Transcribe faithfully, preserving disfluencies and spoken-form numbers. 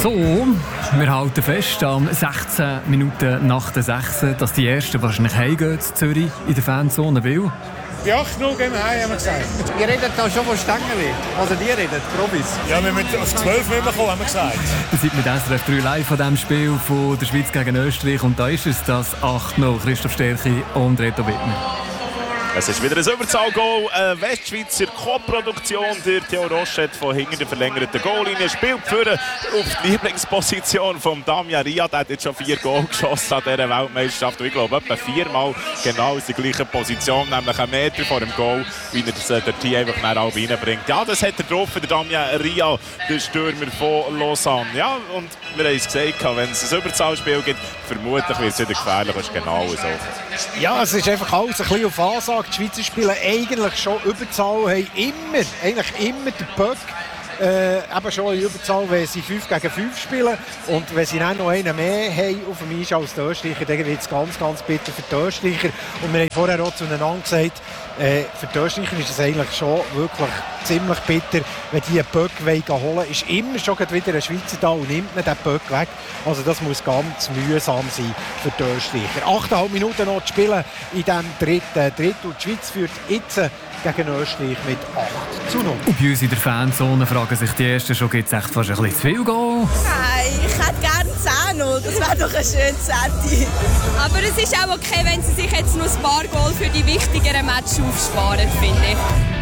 So, wir halten fest, am sechzehn Minuten nach der sechs, dass die Ersten wahrscheinlich heimgehen zu Zürich in der Fanzone, weil... Bei acht null gehen wir heim, haben wir gesagt. Ihr redet da schon von Stängeli. Also die reden, Profis. Ja, wir müssen auf zwölf kommen, haben wir gesagt. Ihr seid mit S R F drei live von diesem Spiel von der Schweiz gegen Österreich. Und da ist es das acht null. Christoph Sterchi und Reto Wittmer. Es ist wieder ein Überzahl-Goal, eine Westschweizer Co-Produktion. Der Theo Roche hat von hinten der verlängerten Goallinie spielt für auf die Lieblingsposition von Damian Ria. Der hat jetzt schon vier Goal geschossen an dieser Weltmeisterschaft. Und ich glaube, etwa viermal genau aus der gleichen Position, nämlich einen Meter vor dem Goal, wie er das dort hier einfach nach halb reinbringt. Ja, das hat er drauf, der Damian Ria, der Stürmer von Lausanne. Ja, und wir haben es gesagt, wenn es ein Überzahlspiel gibt, vermutlich wird es wieder gefährlich. Das ist genau so. Ja, es ist einfach alles ein bisschen auf Ansage. Die Schweizer spielen eigentlich schon Überzahl, haben immer, eigentlich immer den Puck. Äh, eben schon in Überzahl, wenn sie fünf gegen fünf spielen. Und wenn sie dann noch einen mehr haben auf dem Eis als die Österreicher, dann wird es ganz, ganz bitter für die Österreicher. Und wir haben vorher auch zueinander gesagt, äh, für die Österreicher ist es eigentlich schon wirklich ziemlich bitter, wenn die einen Puck holen wollen. Ist immer schon wieder ein Schweizer da und nimmt den Puck weg. Also das muss ganz mühsam sein für die Österreicher. achteinhalb Minuten noch zu spielen in diesem dritten Drittel. Die Schweiz führt jetzt gegen Österreich mit acht zu null. Und bei uns in der Fanzone fragen sich die Ersten schon, gibt es echt fast ein bisschen zu viel Goal? Nein, ich hätte gerne zehn null. Das wäre doch ein schönes Seti. Aber es ist auch okay, wenn sie sich jetzt noch ein paar Goal für die wichtigeren Matches aufsparen, finde ich.